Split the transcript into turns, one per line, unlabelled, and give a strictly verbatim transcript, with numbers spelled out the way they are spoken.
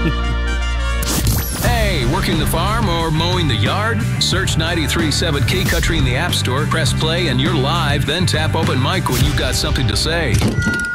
Hey, working the farm or mowing the yard? Search ninety-three point seven K Country in the App Store, press play, and you're live, then tap open mic when you've got something to say.